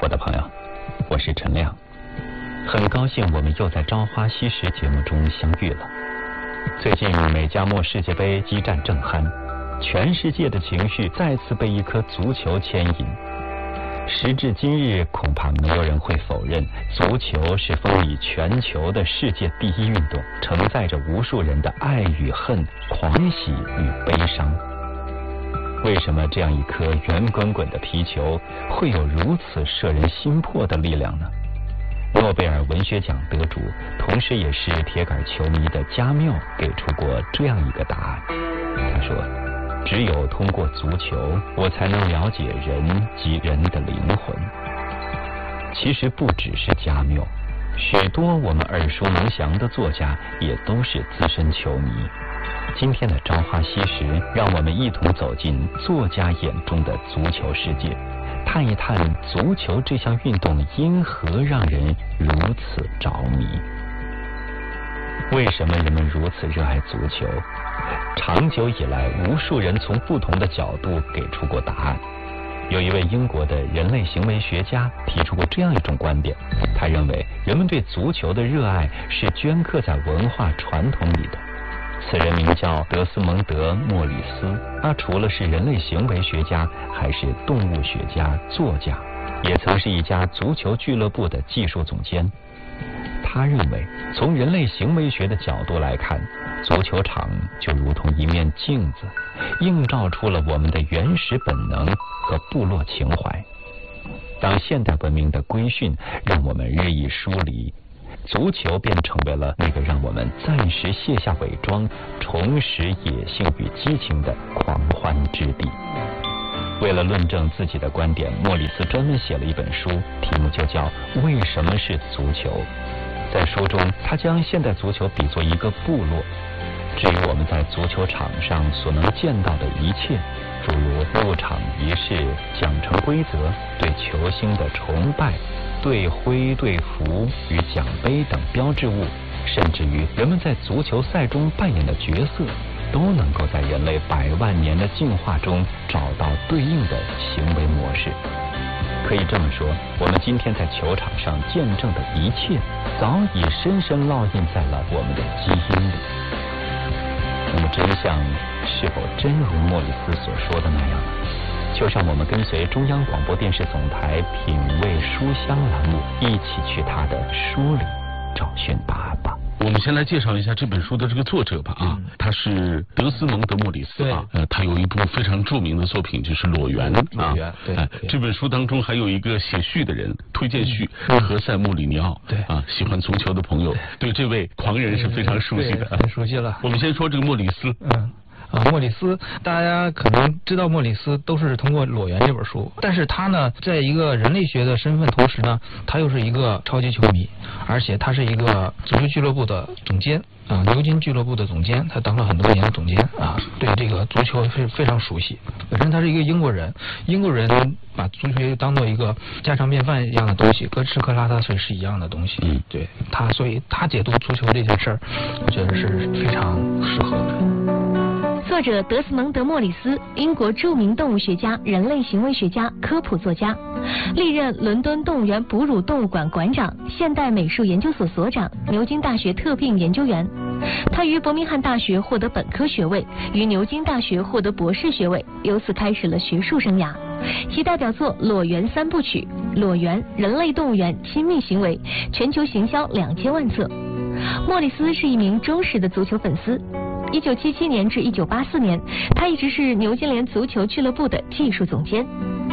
我的朋友，我是陈亮，很高兴我们又在《朝花夕拾》节目中相遇了。最近美加墨世界杯激战正酣，全世界的情绪再次被一颗足球牵引。时至今日，恐怕没有人会否认，足球是风靡全球的世界第一运动，承载着无数人的爱与恨、狂喜与悲伤。为什么这样一颗圆滚滚的皮球会有如此摄人心魄的力量呢？诺贝尔文学奖得主，同时也是铁杆球迷的加缪给出过这样一个答案。他说，只有通过足球，我才能了解人及人的灵魂。其实不只是加缪，许多我们耳熟能详的作家也都是资深球迷。今天的《朝花夕拾》，让我们一同走进作家眼中的足球世界，探一探足球这项运动因何让人如此着迷。为什么人们如此热爱足球？长久以来，无数人从不同的角度给出过答案。有一位英国的人类行为学家提出过这样一种观点，他认为人们对足球的热爱是镌刻在文化传统里的。此人名叫德斯蒙德·莫里斯，他除了是人类行为学家，还是动物学家、作家，也曾是一家足球俱乐部的技术总监。他认为，从人类行为学的角度来看，足球场就如同一面镜子，映照出了我们的原始本能和部落情怀。当现代文明的规训让我们日益疏离，足球便成为了那个让我们暂时卸下伪装，重拾野性与激情的狂欢之地。为了论证自己的观点，莫里斯专门写了一本书，题目就叫《为什么是足球》。在书中，他将现代足球比作一个部落。至于我们在足球场上所能见到的一切，诸如入场仪式、奖惩规则、对球星的崇拜、队徽、队服与奖杯等标志物，甚至于人们在足球赛中扮演的角色，都能够在人类100万年的进化中找到对应的行为模式。可以这么说，我们今天在球场上见证的一切，早已深深烙印在了我们的基因里。那么真相是否真如莫里斯所说的那样呢？就让我们跟随中央广播电视总台品味书香栏目，一起去他的书里找寻答案吧。 我们先来介绍一下这本书的这个作者吧啊，他是德斯蒙德·莫里斯啊，他有一部非常著名的作品就是《裸猿》啊， 对， 这本书当中还有一个写序的人，推荐序何塞·穆里尼奥， 对啊， 喜欢足球的朋友对这位狂人是非常熟悉的， 很熟悉了。 我们先说这个莫里斯， 莫里斯，大家可能知道莫里斯都是通过《裸猿》这本书，但是他呢，在一个人类学的身份同时呢，他又是一个超级球迷，而且他是一个足球俱乐部的总监牛津俱乐部的总监，他当了很多年的总监对这个足球是非常熟悉。本身他是一个英国人，英国人把足球当做一个家常便饭一样的东西，跟吃喝拉撒睡是一样的东西。对他，所以他解读足球这件事儿，我觉得是非常适合的。 作者德斯蒙德·莫里斯，英国著名动物学家、人类行为学家、科普作家，历任伦敦动物园哺乳动物馆馆长、现代美术研究所所长、牛津大学特聘研究员。他于伯明翰大学获得本科学位，于牛津大学获得博士学位，由此开始了学术生涯。其代表作《裸猿3部曲》《裸猿》《人类动物园亲密行为》全球行销2000万册。莫里斯是一名忠实的足球粉丝。1977年至1984年，他一直是牛津联足球俱乐部的技术总监。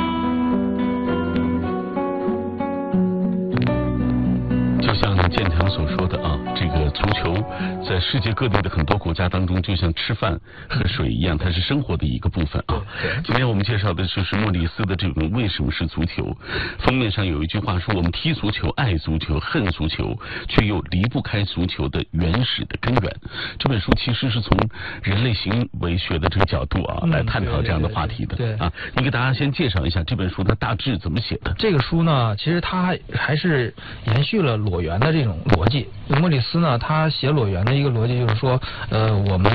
就像建强所说的这个足球在世界各地的很多国家当中，就像吃饭和水一样，它是生活的一个部分啊。今天我们介绍的就是莫里斯的这种为什么是足球。封面上有一句话说，我们踢足球、爱足球、恨足球，却又离不开足球的原始的根源。这本书其实是从人类行为学的这个角度来探讨这样的话题的。你给大家先介绍一下这本书它大致怎么写的。 这个书呢，其实它还是延续了裸猿的这种逻辑。莫里斯呢，他写裸猿的一个逻辑就是说，我们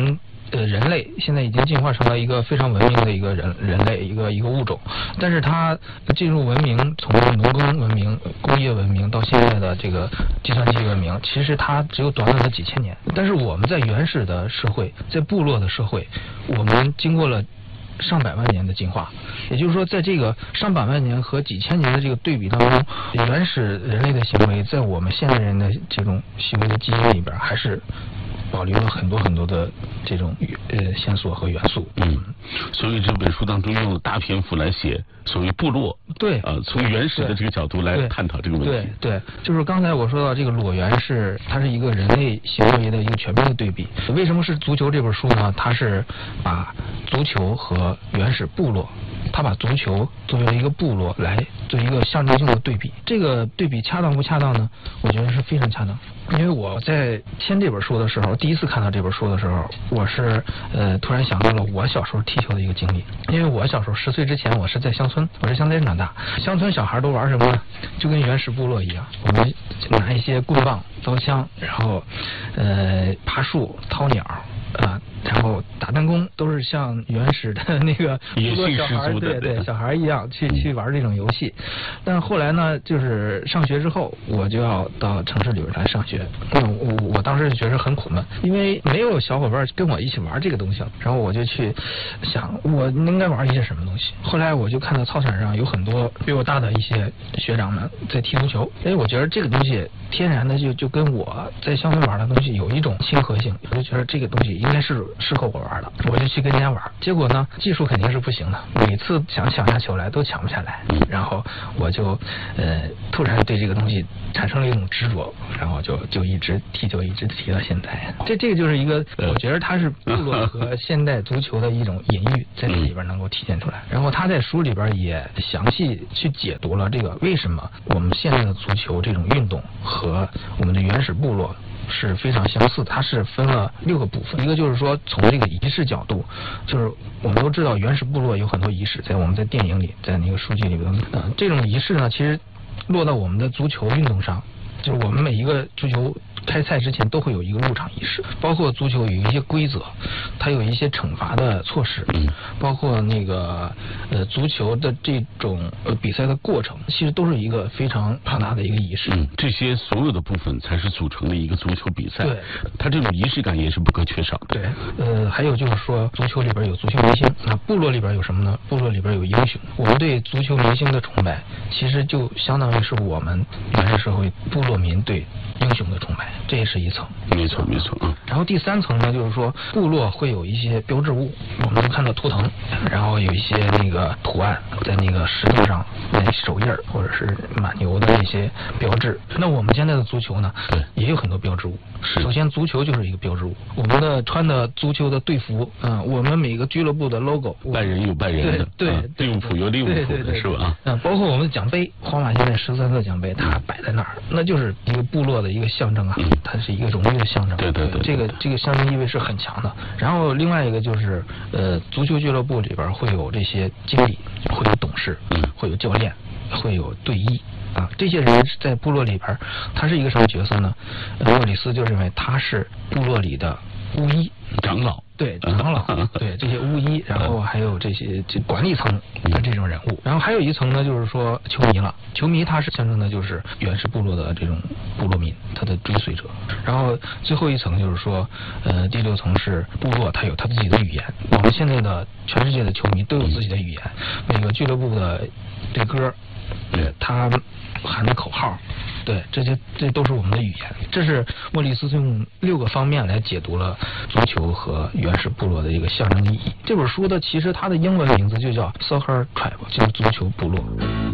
人类现在已经进化成了一个非常文明的一个人类一个物种，但是它进入文明，从农耕文明、工业文明到现在的这个计算机文明，其实它只有短短的几千年。但是我们在原始的社会，在部落的社会，我们经过了上百万年的进化，也就是说，在这个上百万年和几千年的这个对比当中，原始人类的行为在我们现代人的这种行为的基因里边，还是保留了很多很多的这种线索和元素。 所以这本书当中用了大篇幅来写所谓部落， 对， 从原始的这个角度来探讨这个问题。 对，就是刚才我说到这个裸猿它是一个人类行为的一个全面的对比。为什么是足球这本书呢？它是把足球和原始部落，他把足球作为一个部落来做一个象征性的对比。这个对比恰当不恰当呢？我觉得是非常恰当。因为我在签这本书的时候，第一次看到这本书的时候，我是突然想到了我小时候踢球的一个经历。因为我小时候10岁之前，我是在乡村，我是乡村长大。乡村小孩都玩什么呢？就跟原始部落一样，我们拿一些棍棒、刀枪，然后爬树、掏鸟然后打弹弓，都是像原始的那个部落小孩，对小孩一样去玩这种游戏。但是后来呢，就是上学之后，我就要到城市里边来上学。我当时就觉得很苦闷，因为没有小伙伴跟我一起玩这个东西。然后我就去想，我应该玩一些什么东西。后来我就看到操场上有很多比我大的一些学长们在踢足球，我觉得这个东西天然的就跟我在乡村玩的东西有一种亲和性，我就觉得这个东西应该是适合我玩的，我就去跟人家玩。结果呢，技术肯定是不行的，每次想抢下球来都抢不下来。然后我就突然对这个东西产生了一种执着，然后就一直踢球，一直踢到现在。这个就是一个，我觉得它是部落和现代足球的一种隐喻，在这里边能够体现出来。然后他在书里边也详细去解读了这个为什么我们现在的足球这种运动和我们的原始部落是非常相似的。它是分了6个部分，一个就是说从这个仪式角度，就是我们都知道原始部落有很多仪式，我们在电影里，在那个书籍里边，这种仪式呢，其实落到我们的足球运动上，就是我们每一个足球开赛之前都会有一个入场仪式，包括足球有一些规则，它有一些惩罚的措施，包括那个足球的这种比赛的过程，其实都是一个非常庞大的一个仪式。 这些所有的部分才是组成了一个足球比赛。 对， 它这种仪式感也是不可缺少的。 对，还有就是说足球里边有足球明星，那部落里边有什么呢？部落里边有英雄。我们对足球明星的崇拜，其实就相当于是我们原始社会部落民对英雄的崇拜，这也是一层。 没错。 然后第3层呢，就是说部落会有一些标志物，我们看到图腾，然后有一些那个图案在那个石头上，那手印或者是马牛的那些标志。那我们现在的足球呢，也有很多标志物。首先足球就是一个标志物，我们的穿的足球的队服，我们每个俱乐部的 logo， 拜仁有拜仁的，利物浦有利物浦的，是吧？ 包括我们的奖杯，皇马现在13色奖杯，它摆在那儿，那就是一个部落的一个象征啊，它是一个荣誉的象征。 对， 这个象征意味是很强的。然后另外一个就是足球俱乐部里边会有这些经理，会有董事，会有教练，会有队医。这些人在部落里边，他是一个什么角色呢？莫里斯就认为他是部落里的巫医、 长老。 对，长老，对这些巫医，然后还有这些管理层的这种人物。然后还有一层呢，就是说球迷了。球迷他是象征的就是原始部落的这种部落民，他的追随者。然后最后一层就是说，第6层是部落，他有他自己的语言。我们现在的全世界的球迷都有自己的语言，每个俱乐部的队歌，他喊的口号，这都是我们的语言。这是莫里斯用6个方面来解读了足球和原始部落的一个象征意义。这本书的其实它的英文名字就叫 Soccer Tribe， 就是足球部落。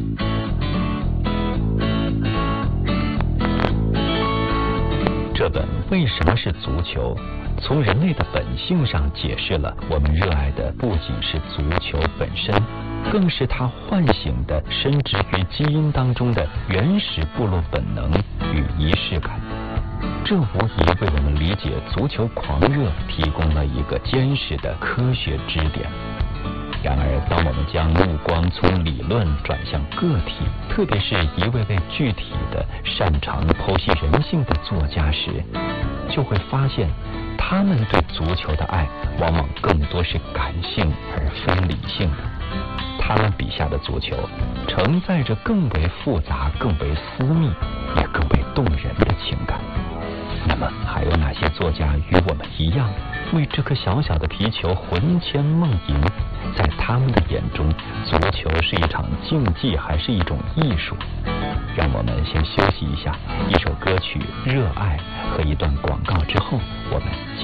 这本为什么是足球，从人类的本性上解释了我们热爱的不仅是足球本身，更是它唤醒的深植于基因当中的原始部落本能与仪式感。这无疑为我们理解足球狂热提供了一个坚实的科学支点。然而，当我们将目光从理论转向个体，特别是一位位具体的、擅长剖析人性的作家时，就会发现， 他们对足球的爱往往更多是感性而非理性的。他们笔下的足球承载着更为复杂、更为私密，也更为动人的情感。那么，还有哪些作家与我们一样，为这颗小小的皮球魂牵梦萦？在他们的眼中，足球是一场竞技，还是一种艺术？让我们先休息一下，一首歌曲《热爱》和一段广告之后，我们继